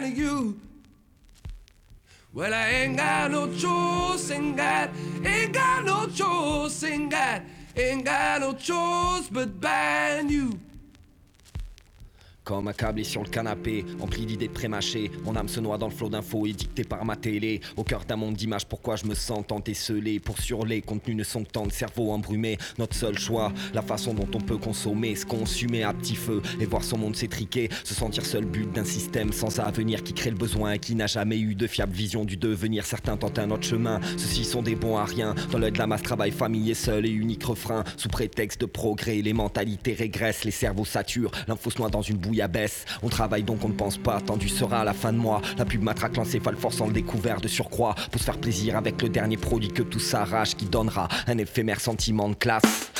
you. Well, I ain't got no choice, ain't got no choice, ain't got no choice but ban you. Comme accablé sur le canapé, empli d'idées de prémâchées, mon âme se noie dans le flot d'infos édictées par ma télé. Au cœur d'un monde d'images, pourquoi je me sens tant esselé? Pour sur les contenus ne sont que tant de cerveaux embrumés. Notre seul choix, la façon dont on peut consommer, se consumer à petit feu et voir son monde s'étriquer. Se sentir seul but d'un système sans avenir qui crée le besoin et qui n'a jamais eu de fiable vision du devenir. Certains tentent un autre chemin, ceux-ci sont des bons à rien. Dans l'œil de la masse, travail, famille et seul et unique refrain. Sous prétexte de progrès, les mentalités régressent, les cerveaux saturent, l'info se noie dans une bouillabaisse. On travaille donc on ne pense pas, tendu sera à la fin de mois. La pub matraque l'encéphale forçant le découvert de surcroît. Pour se faire plaisir avec le dernier produit que tout s'arrache, qui donnera un éphémère sentiment de classe.